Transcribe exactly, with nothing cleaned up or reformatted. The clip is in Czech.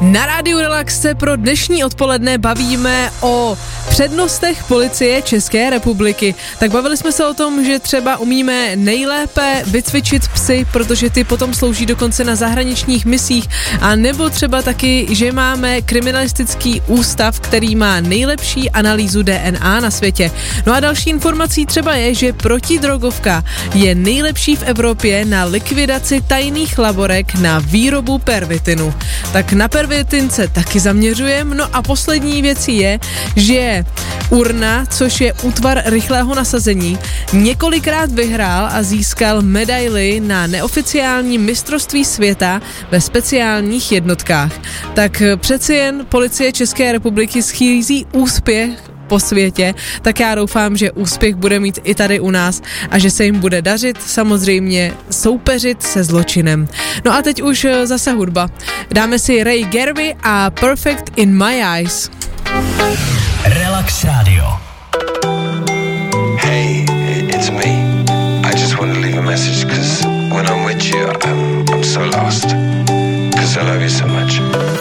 Na Rádiu Relax se pro dnešní odpoledne bavíme o přednostech policie České republiky. Tak bavili jsme se o tom, že třeba umíme nejlépe vycvičit psy, protože ty potom slouží dokonce na zahraničních misích, a nebo třeba taky, že máme kriminalistický ústav, který má nejlepší analýzu D N A na světě. No a další informací třeba je, že protidrogovka je nejlepší v Evropě na likvidaci tajných laborek na výrobu pervitinu. Tak na pervitin se taky zaměřujeme. No a poslední věcí je, že Urna, což je útvar rychlého nasazení, několikrát vyhrál a získal medaili na neoficiální mistrovství světa ve speciálních jednotkách. Tak přeci jen policie České republiky schýzí úspěch po světě, tak já doufám, že úspěch bude mít i tady u nás a že se jim bude dařit samozřejmě soupeřit se zločinem. No a teď už zase hudba. Dáme si Ray Garvey a Perfect in My Eyes. Relax Radio. Hey, it's me. I just want to leave a message because when I'm with you, I'm, I'm so lost. Because I love you so much.